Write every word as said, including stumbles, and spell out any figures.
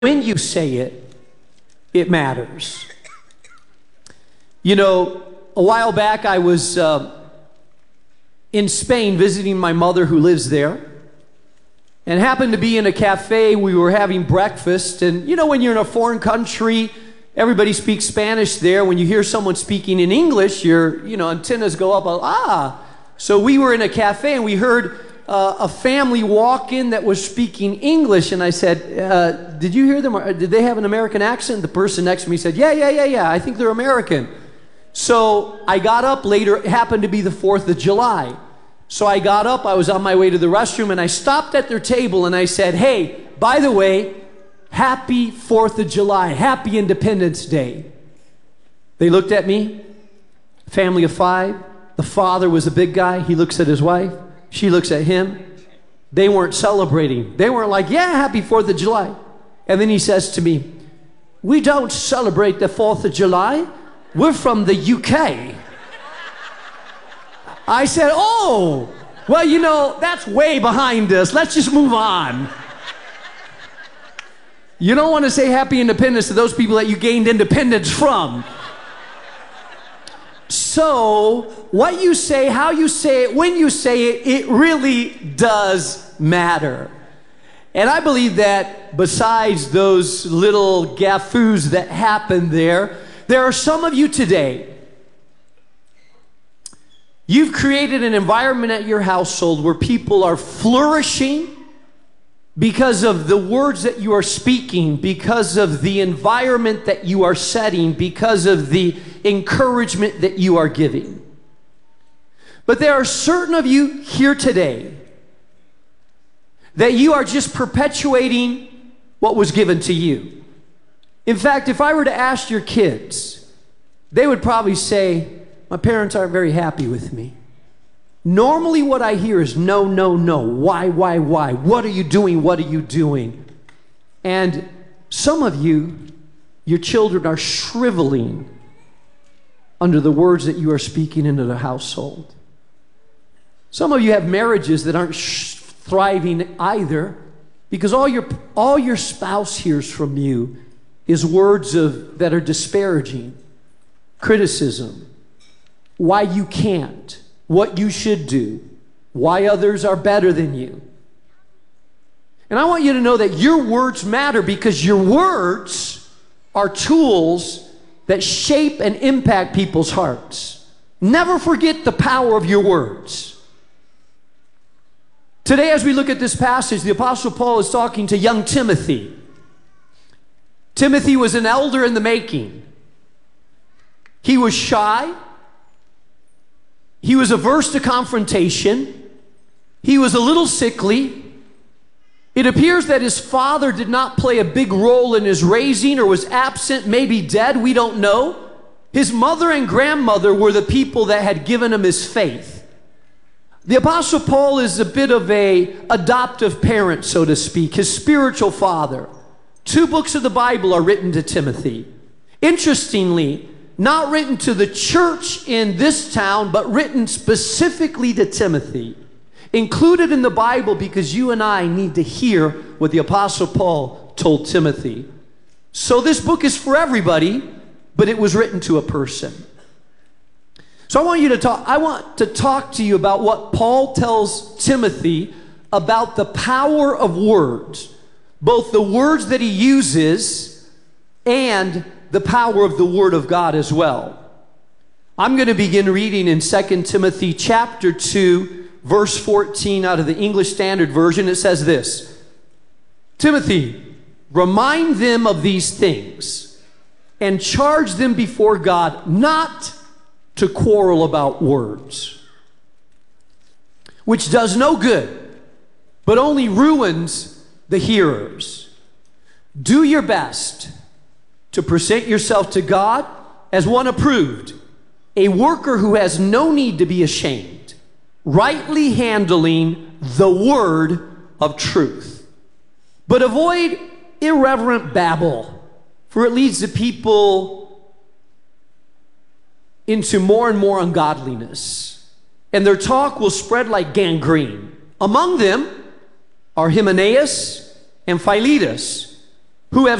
when you say it, it matters. You know, a while back I was uh, in Spain visiting my mother who lives there, and happened to be in a cafe. We were having breakfast, and you know, when you're in a foreign country, everybody speaks Spanish there. When you hear someone speaking in English, your you know antennas go up. Ah, so we were in a cafe and we heard uh, a family walk in that was speaking English, and I said, uh, "Did you hear them? Did they have an American accent?" The person next to me said, "Yeah, yeah, yeah, yeah. I think they're American." So I got up later. It happened to be the fourth of July. So I got up, I was on my way to the restroom, and I stopped at their table and I said, "Hey, by the way, happy fourth of July, happy Independence Day." They looked at me, family of five. The father was a big guy. He looks at his wife. She looks at him. They weren't celebrating. They weren't like, "Yeah, happy fourth of July." And then he says to me, "We don't celebrate the fourth of July. We're from the U K." I said, "Oh, well, you know, that's way behind us. Let's just move on." You don't want to say happy independence to those people that you gained independence from. So, what you say, how you say it, when you say it, it really does matter. And I believe that besides those little gaffoos that happen there, there are some of you today. You've created an environment at your household where people are flourishing because of the words that you are speaking, because of the environment that you are setting, because of the encouragement that you are giving. But there are certain of you here today that you are just perpetuating what was given to you. In fact, if I were to ask your kids, they would probably say, "My parents aren't very happy with me." Normally what I hear is no, no, no. Why, why, why? What are you doing? What are you doing? And some of you, your children are shriveling under the words that you are speaking into the household. Some of you have marriages that aren't sh- thriving either, because all your, all your spouse hears from you is words of, that are disparaging, criticism, why you can't, what you should do, why others are better than you. And I want you to know that your words matter, because your words are tools that shape and impact people's hearts. Never forget the power of your words. Today, as we look at this passage, the Apostle Paul is talking to young Timothy. Timothy was an elder in the making. He was shy. He was averse to confrontation. He was a little sickly. It appears that his father did not play a big role in his raising, or was absent, maybe dead, we don't know. His mother and grandmother were the people that had given him his faith. The Apostle Paul is a bit of a adoptive parent, so to speak, his spiritual father. Two books of the Bible are written to Timothy. Interestingly, not written to the church in this town, but written specifically to Timothy. Included in the Bible because you and I need to hear what the Apostle Paul told Timothy. So this book is for everybody, but it was written to a person. So I want you to talk, I want to talk to you about what Paul tells Timothy about the power of words. Both the words that he uses and the power of the Word of God as well. I'm going to begin reading in Second Timothy chapter two, verse fourteen out of the English Standard Version. It says this: "Timothy, remind them of these things and charge them before God not to quarrel about words, which does no good, but only ruins the hearers. Do your best to present yourself to God as one approved, a worker who has no need to be ashamed, rightly handling the word of truth. But avoid irreverent babble, for it leads the people into more and more ungodliness, and their talk will spread like gangrene. Among them are Hymenaeus and Philetus, who have